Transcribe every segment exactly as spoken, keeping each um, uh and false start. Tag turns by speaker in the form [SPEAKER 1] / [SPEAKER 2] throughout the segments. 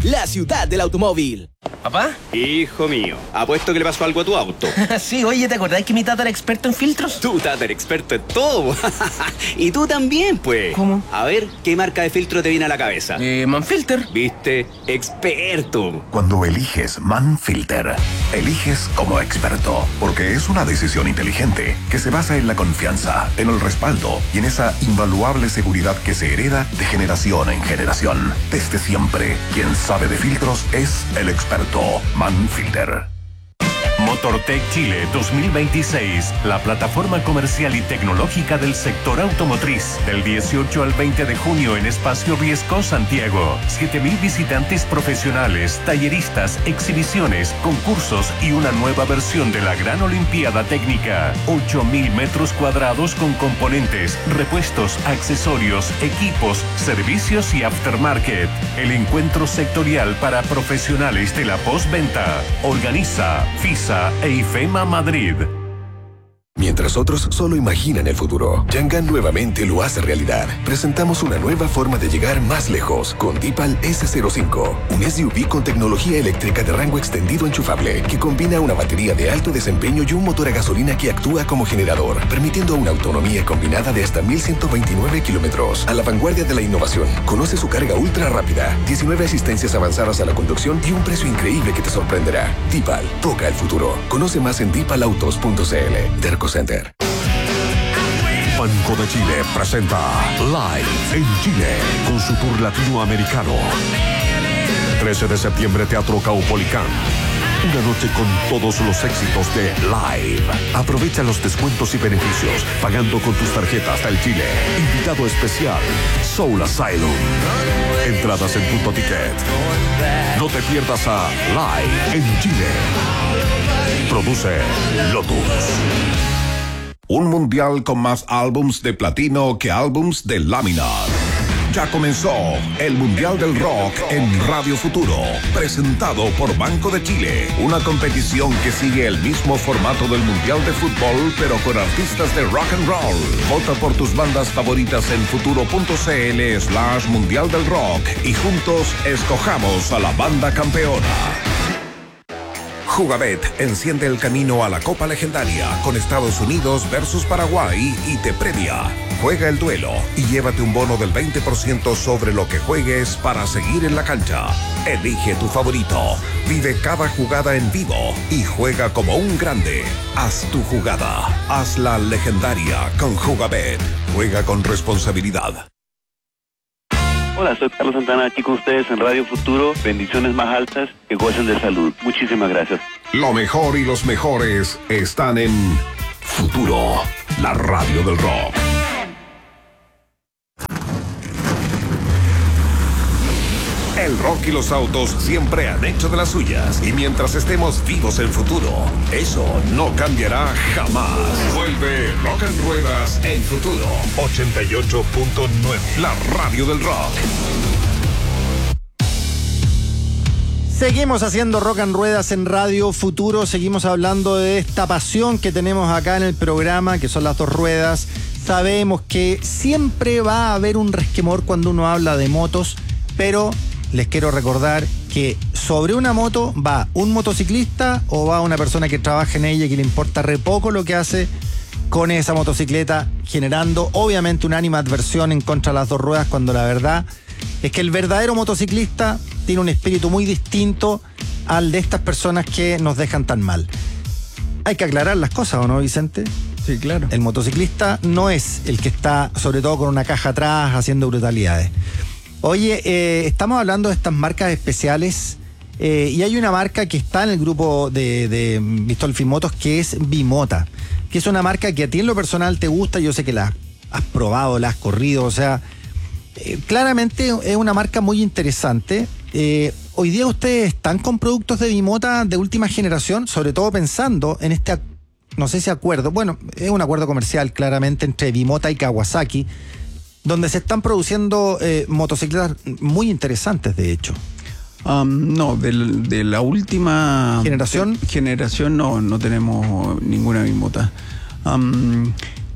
[SPEAKER 1] la ciudad del automóvil.
[SPEAKER 2] ¿Papá?
[SPEAKER 3] Hijo mío, apuesto que le pasó algo a tu auto.
[SPEAKER 2] Sí, oye, ¿te acordás que mi tata era experto en filtros?
[SPEAKER 3] Tu tata era experto en todo. Y tú también, pues.
[SPEAKER 2] ¿Cómo?
[SPEAKER 3] A ver, ¿qué marca de filtro te viene a la cabeza?
[SPEAKER 2] Eh, Manfilter.
[SPEAKER 3] ¿Viste? Experto.
[SPEAKER 4] Cuando eliges Manfilter, eliges como experto, porque es una decisión inteligente que se basa en la confianza, en el respaldo y en esa invaluable seguridad que se hereda de generación en generación. Desde siempre, quien sabe de filtros es el experto Manfilter.
[SPEAKER 5] Motortech Chile dos mil veintiséis, la plataforma comercial y tecnológica del sector automotriz. Del dieciocho al veinte de junio en Espacio Riesco, Santiago. siete mil visitantes profesionales, talleristas, exhibiciones, concursos y una nueva versión de la Gran Olimpiada Técnica. ocho mil metros cuadrados con componentes, repuestos, accesorios, equipos, servicios y aftermarket. El encuentro sectorial para profesionales de la postventa. Organiza FISA e IFEMA Madrid.
[SPEAKER 6] Mientras otros solo imaginan el futuro, Yangan nuevamente lo hace realidad. Presentamos una nueva forma de llegar más lejos con Deepal ese cero cinco, un S U V con tecnología eléctrica de rango extendido enchufable que combina una batería de alto desempeño y un motor a gasolina que actúa como generador, permitiendo una autonomía combinada de hasta mil ciento veintinueve kilómetros. A la vanguardia de la innovación, conoce su carga ultra rápida, diecinueve asistencias avanzadas a la conducción y un precio increíble que te sorprenderá. Deepal, toca el futuro. Conoce más en deepal autos punto c l. Derco Center.
[SPEAKER 7] Banco de Chile presenta Live en Chile con su tour latinoamericano. trece de septiembre, Teatro Caupolicán. Una noche con todos los éxitos de Live. Aprovecha los descuentos y beneficios pagando con tus tarjetas del Chile. Invitado especial, Soul Asylum. Entradas en Punto Ticket. No te pierdas a Live en Chile. Produce Lotus.
[SPEAKER 8] Un mundial con más álbums de platino que álbums de lámina. Ya comenzó el Mundial del Rock en Radio Futuro, presentado por Banco de Chile. Una competición que sigue el mismo formato del Mundial de Fútbol, pero con artistas de rock and roll. Vota por tus bandas favoritas en futuro punto c l slash Mundial del Rock y juntos escojamos a la banda campeona. Jugabet enciende el camino a la Copa Legendaria con Estados Unidos versus Paraguay y te premia. Juega el duelo y llévate un bono del veinte por ciento sobre lo que juegues para seguir en la cancha. Elige tu favorito, vive cada jugada en vivo y juega como un grande. Haz tu jugada, hazla legendaria con Jugabet. Juega con responsabilidad.
[SPEAKER 9] Hola, soy Carlos Santana, aquí con ustedes en Radio Futuro. Bendiciones más altas, que gocen de salud. Muchísimas gracias.
[SPEAKER 8] Lo mejor y los mejores están en Futuro, la radio del rock. El rock y los autos siempre han hecho de las suyas. Y mientras estemos vivos en Futuro, eso no cambiará jamás. Vuelve Rock and Ruedas en Futuro. ochenta y ocho punto nueve. La radio del rock.
[SPEAKER 10] Seguimos haciendo Rock and Ruedas en Radio Futuro. Seguimos hablando de esta pasión que tenemos acá en el programa, que son las dos ruedas. Sabemos que siempre va a haber un resquemor cuando uno habla de motos, pero les quiero recordar que sobre una moto va un motociclista o va una persona que trabaja en ella y que le importa re poco lo que hace con esa motocicleta, generando obviamente una animadversión en contra de las dos ruedas, cuando la verdad es que el verdadero motociclista tiene un espíritu muy distinto al de estas personas que nos dejan tan mal. Hay que aclarar las cosas, ¿o no, Vicente?
[SPEAKER 11] Sí, claro.
[SPEAKER 10] El motociclista no es el que está, sobre todo con una caja atrás, haciendo brutalidades. Oye, eh, estamos hablando de estas marcas especiales eh, y hay una marca que está en el grupo de, de Mistolfi Motos, que es Bimota, que es una marca que a ti en lo personal te gusta. Yo sé que la has probado, la has corrido, o sea, eh, claramente es una marca muy interesante. Eh, hoy día ustedes están con productos de Bimota de última generación, sobre todo pensando en este, no sé si acuerdo, bueno, es un acuerdo comercial claramente entre Bimota y Kawasaki, donde se están produciendo eh, motocicletas muy interesantes, de hecho.
[SPEAKER 11] Um, no, de, de la última
[SPEAKER 10] generación
[SPEAKER 11] generación no, no tenemos ninguna Bimota. Um,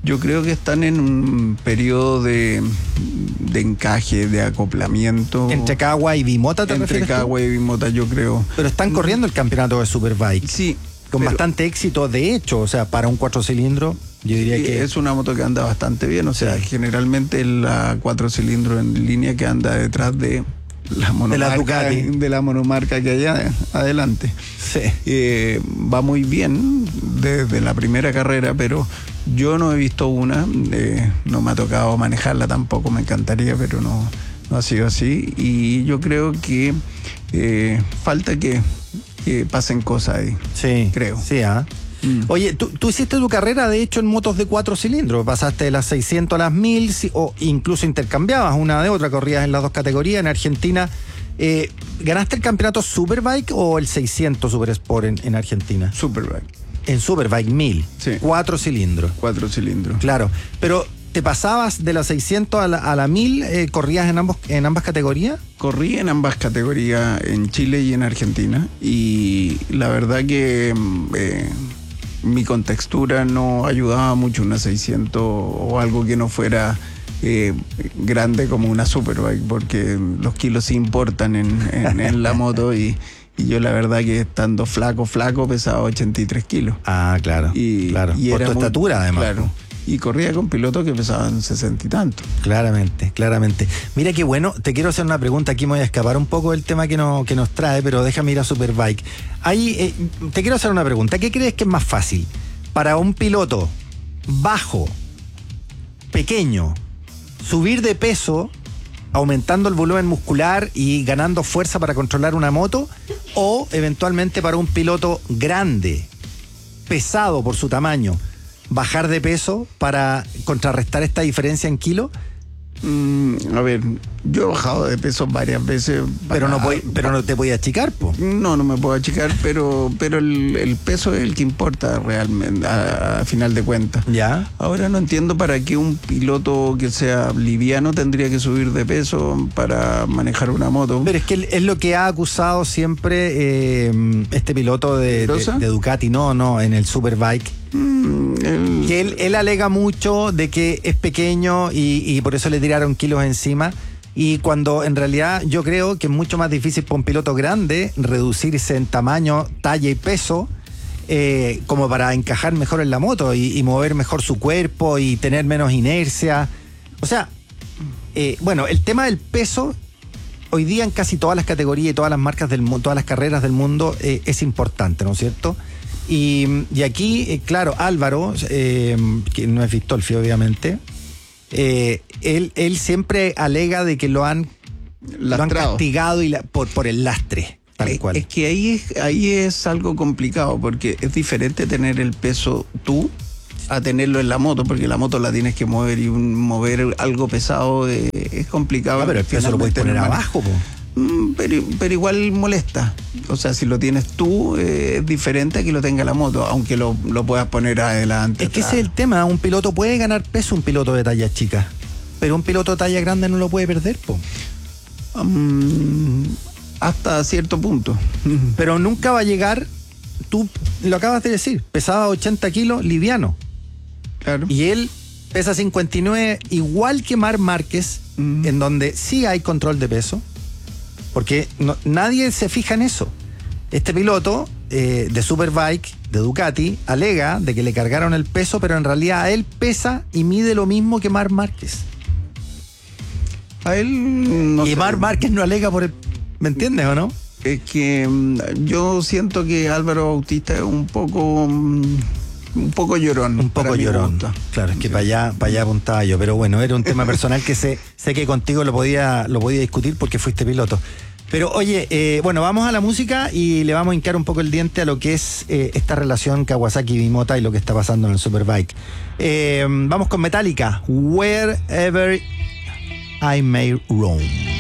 [SPEAKER 11] Yo creo que están en un periodo de, de encaje, de acoplamiento.
[SPEAKER 10] ¿Entre Cagua y Bimota te
[SPEAKER 11] Entre
[SPEAKER 10] refieres tú?
[SPEAKER 11] Cagua y Bimota, yo creo.
[SPEAKER 10] Pero están corriendo el campeonato de Superbike.
[SPEAKER 11] Sí.
[SPEAKER 10] Con
[SPEAKER 11] pero
[SPEAKER 10] bastante éxito, de hecho, o sea, para un cuatro cilindros, yo diría que...
[SPEAKER 11] es una moto que anda bastante bien, o sea, sí. Generalmente la cuatro cilindros en línea que anda detrás de la monomarca,
[SPEAKER 10] de la Ducati.
[SPEAKER 11] De la monomarca que hay adelante.
[SPEAKER 10] Sí.
[SPEAKER 11] Eh, va muy bien desde la primera carrera, pero yo no he visto una, eh, no me ha tocado manejarla tampoco, me encantaría, pero no, no ha sido así. Y yo creo que eh, falta que, que pasen cosas ahí.
[SPEAKER 10] Sí,
[SPEAKER 11] creo.
[SPEAKER 10] Sí, ¿ah? Mm. Oye, tú, tú hiciste tu carrera, de hecho, en motos de cuatro cilindros. Pasaste de las seiscientos a las mil, o incluso intercambiabas una de otra, corrías en las dos categorías. En Argentina, eh, ¿ganaste el campeonato Superbike o el seiscientos Super Sport en, en Argentina?
[SPEAKER 11] Superbike.
[SPEAKER 10] En Superbike mil,
[SPEAKER 11] sí.
[SPEAKER 10] Cuatro cilindros.
[SPEAKER 11] Cuatro cilindros.
[SPEAKER 10] Claro, pero ¿te pasabas de la seiscientos a la, a la mil? Eh, ¿Corrías en, ambos, en ambas categorías?
[SPEAKER 11] Corrí en ambas categorías, en Chile y en Argentina. Y la verdad que eh, mi contextura no ayudaba mucho una seiscientos o algo que no fuera eh, grande como una Superbike, porque los kilos sí importan en, en, en la moto y... Y yo la verdad que estando flaco, flaco, pesaba ochenta y tres kilos.
[SPEAKER 10] Ah, claro.
[SPEAKER 11] Y,
[SPEAKER 10] claro.
[SPEAKER 11] Y
[SPEAKER 10] por
[SPEAKER 11] era
[SPEAKER 10] tu
[SPEAKER 11] muy,
[SPEAKER 10] estatura, además.
[SPEAKER 11] Claro. Y corría con pilotos que pesaban sesenta y tanto.
[SPEAKER 10] Claramente, claramente. Mira qué bueno, te quiero hacer una pregunta, aquí me voy a escapar un poco del tema que, no, que nos trae, pero déjame ir a Superbike. Ahí, eh, te quiero hacer una pregunta, ¿qué crees que es más fácil? Para un piloto bajo, pequeño, subir de peso, aumentando el volumen muscular y ganando fuerza para controlar una moto, o eventualmente para un piloto grande, pesado por su tamaño, bajar de peso para contrarrestar esta diferencia en kilo?
[SPEAKER 11] Mm, a ver, yo he bajado de peso varias veces.
[SPEAKER 10] Pero no, puede, pero no te podías achicar, po.
[SPEAKER 11] No, no me puedo achicar, pero, pero el, el peso es el que importa realmente, a, a final de cuentas.
[SPEAKER 10] Ya.
[SPEAKER 11] Ahora no entiendo para qué un piloto que sea liviano tendría que subir de peso para manejar una moto.
[SPEAKER 10] Pero es que es lo que ha acusado siempre eh, este piloto de, de, de Ducati, no, no, en el Superbike.
[SPEAKER 11] Mm, el...
[SPEAKER 10] Que él, él alega mucho de que es pequeño y, y por eso le tiraron kilos encima. Y cuando en realidad yo creo que es mucho más difícil para un piloto grande reducirse en tamaño, talla y peso, eh, como para encajar mejor en la moto y, y mover mejor su cuerpo y tener menos inercia. O sea, eh, bueno, el tema del peso hoy día en casi todas las categorías y todas las marcas del mundo, todas las carreras del mundo eh, es importante, ¿no es cierto? Y, y aquí, eh, claro, Álvaro, eh, que no es Vistolfi obviamente, eh, él, él siempre alega de que lo han, lo han castigado y la, por, por el lastre, tal
[SPEAKER 11] es,
[SPEAKER 10] cual.
[SPEAKER 11] Es que ahí es, ahí es algo complicado, porque es diferente tener el peso tú a tenerlo en la moto, porque la moto la tienes que mover y un, mover algo pesado eh, es complicado.
[SPEAKER 10] Ah, pero el peso lo puedes poner abajo, po.
[SPEAKER 11] Pero, pero igual molesta. O sea, si lo tienes tú, eh, es diferente a que lo tenga la moto, aunque lo, lo puedas poner adelante.
[SPEAKER 10] Es que ese es el tema. Un piloto puede ganar peso, un piloto de talla chica, pero un piloto de talla grande no lo puede perder, po.
[SPEAKER 11] Um, hasta cierto punto.
[SPEAKER 10] Pero nunca va a llegar. Tú lo acabas de decir, pesaba ochenta kilos, liviano.
[SPEAKER 11] Claro.
[SPEAKER 10] Y él pesa cincuenta y nueve, igual que Marc Márquez, uh-huh. en donde sí hay control de peso. Porque no, nadie se fija en eso. Este piloto eh, de Superbike, de Ducati, alega de que le cargaron el peso, pero en realidad a él pesa y mide lo mismo que Marc Márquez.
[SPEAKER 11] A él no
[SPEAKER 10] Y
[SPEAKER 11] sé.
[SPEAKER 10] Marc Márquez no alega por el... ¿Me entiendes o no?
[SPEAKER 11] Es que um, yo siento que Álvaro Bautista es un poco... Um, un poco llorón.
[SPEAKER 10] Un poco llorón. Claro, es que para allá, para allá apuntaba yo. Pero bueno, era un tema personal que sé, sé que contigo lo podía, lo podía discutir porque fuiste piloto. Pero oye, eh, bueno, vamos a la música y le vamos a hincar un poco el diente a lo que es eh, esta relación Kawasaki-Bimota y lo que está pasando en el Superbike. Eh, vamos con Metallica, Wherever I May Roam.